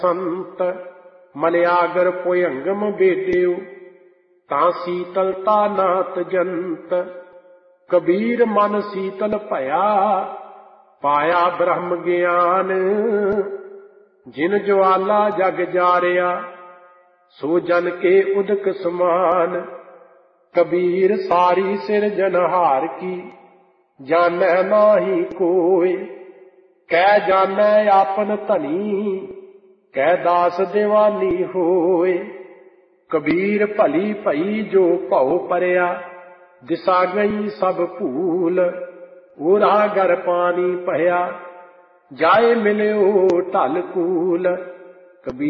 ਸੰਤ ਮਲਿਆਗਰ ਭੁਯੰਗਮ ਬੇਟਿਓ, ਤਾਂ ਸੀਤਲਤਾ ਨਾਤ ਜੰਤ। ਕਬੀਰ ਮਨ ਸੀਤਲ ਭਇਆ, ਪਾਇਆ ਬ੍ਰਹਮ ਗਿਆਨ। ਜਿਨ ਜਵਾਲਾ ਜਗ ਜਾਰਿਆ, ਸੋ ਜਨ ਕੇ ਉਦਕ ਸਮਾਨ। ਕਬੀਰ ਸਾਰੀ ਸਿਰਜਨਹਾਰ ਕੀ, ਜਾਣੈ ਨਾਹੀ ਕੋਇ। ਕਹਿ ਜਾਣੈ ਆਪਨ ਧਨੀ, ਕਹਿ ਦਾਸ ਦੀਵਾਨੀ ਹੋਏ। ਕਬੀਰ ਭਲੀ ਭਈ ਜੋ ਭਉ ਪਰਿਆ, ਦਿਸਾ ਗਈ ਸਭ ਭੂਲ। ਓਰਾ ਗਰ ਪਾਣੀ ਭਇਆ, ਜਾਏ ਮਿਲਿਓ ਢਲ ਕੂਲ। ਕਬੀਰ